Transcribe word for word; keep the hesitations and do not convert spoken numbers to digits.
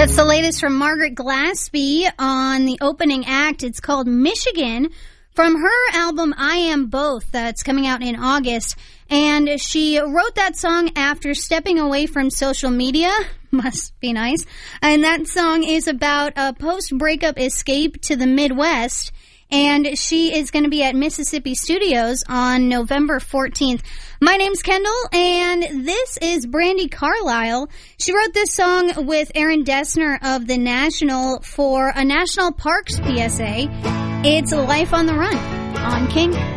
That's the latest from Margaret Glaspie on the opening act. It's called Michigan from her album I Am Both. That's coming out in August. And she wrote that song after stepping away from social media. Must be nice. And that song is about a post-breakup escape to the Midwest. And she is going to be at Mississippi Studios on November fourteenth. My name's Kendall, and this is Brandi Carlile. She wrote this song with Aaron Dessner of The National for a National Parks P S A. It's Life on the Run on King.